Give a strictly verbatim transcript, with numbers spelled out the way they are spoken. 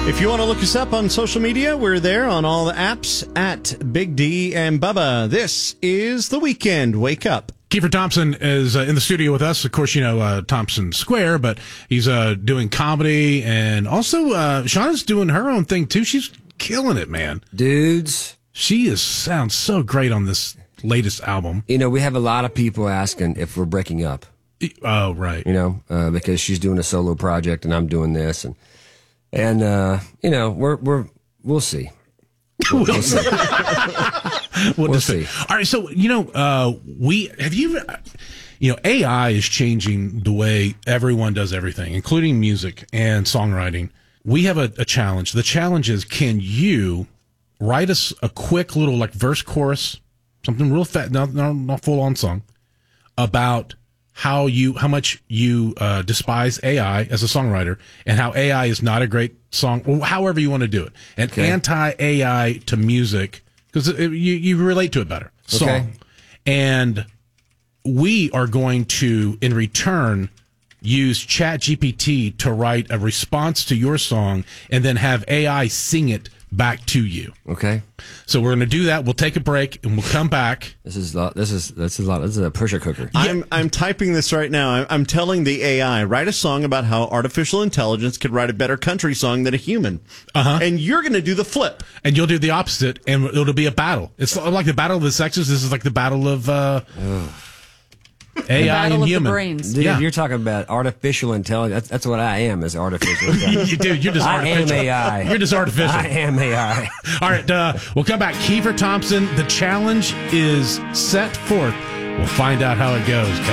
If you want to look us up on social media, we're there on all the apps at Big D and Bubba. This is The Weekend. Wake up. Kiefer Thompson is uh, in the studio with us. Of course, you know uh, Thompson Square, but he's uh, doing comedy, and also uh, Shauna's doing her own thing too. She's killing it, man. Dudes. She is sounds so great on this latest album. You know, we have a lot of people asking if we're breaking up. Oh, right. You know, uh, because she's doing a solo project and I'm doing this, and and uh, you know, we're we're we'll see. We'll, we'll see. we'll, we'll see. see. All right. So you know, uh, we have you. You know, A I is changing the way everyone does everything, including music and songwriting. We have a, a challenge. The challenge is, can you write us a quick little like verse chorus, something real fat, not not, not full on song, about how you how much you uh, despise A I as a songwriter, and how A I is not a great song, or however you want to do it, and okay. anti-A I to music, because you you relate to it better. Song. Okay. And we are going to, in return, use ChatGPT to write a response to your song, and then have A I sing it back to you. Okay. So we're going to do that. We'll take a break and we'll come back. This is this is this is a lot. This is a pressure cooker. I'm I'm typing this right now. I'm, I'm telling the A I, write a song about how artificial intelligence could write a better country song than a human. Uh-huh. And you're going to do the flip. And you'll do the opposite, and it'll be a battle. It's like the battle of the sexes. This is like the battle of uh, A I and human. Brains. Dude, yeah. You're talking about artificial intelligence. That's, that's what I am, is artificial intelligence. Dude, you're just I artificial. am A I. You're just artificial. I am A I. All right, uh, we'll come back. Kiefer Thompson, the challenge is set forth. We'll find out how it goes. Come